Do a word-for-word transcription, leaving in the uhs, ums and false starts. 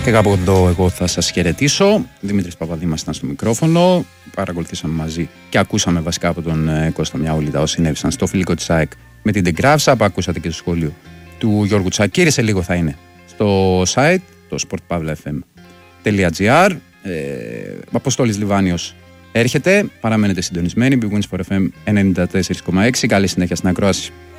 Και κάπου εδώ εγώ θα σας χαιρετήσω. Δημήτρης Παπαδήμας ήταν στο μικρόφωνο. Παρακολουθήσαμε μαζί και ακούσαμε βασικά από τον ε, Κώστα Μιαούλη τα όσα συνέβησαν στο φιλικό της ΑΕΚ με την Τεγκράυσα. Ακούσατε και το σχόλιο του Γιώργου Τσακίρη. Σε λίγο θα είναι στο site, το sport pavla f m τελεία g r. Ε, Αποστόλης Λιβάνιος έρχεται. Παραμένετε συντονισμένοι. Big Wins for εφ εμ ενενήντα τέσσερα κόμμα έξι. Καλή συνέχεια στην ακρόαση.